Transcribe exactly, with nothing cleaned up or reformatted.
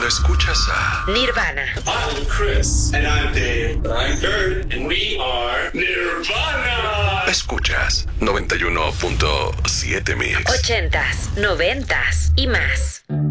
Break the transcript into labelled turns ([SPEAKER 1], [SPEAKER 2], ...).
[SPEAKER 1] cuando escuchas a
[SPEAKER 2] Nirvana.
[SPEAKER 3] I'm Chris. And I'm Dave. I'm Kurt. And we are Nirvana.
[SPEAKER 1] Escuchas noventa y uno punto siete Mix.
[SPEAKER 2] Ochentas, noventas y más.